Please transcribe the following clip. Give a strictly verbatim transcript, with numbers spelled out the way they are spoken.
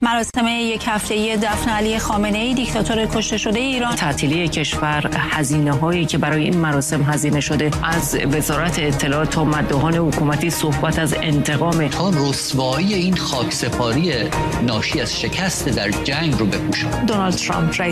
مراسم یک هفته‌ای دفن علی خامنه‌ای دیکتاتور کشته شده ایران. تعطیلی کشور، هزینه‌هایی که برای این مراسم هزینه شده، از وزارت اطلاعات تا مداحان حکومتی صحبت از انتقام، تا رسوایی این خاکسپاری ناشی از شکست در جنگ رو بپوشاند. دونالد ترامپ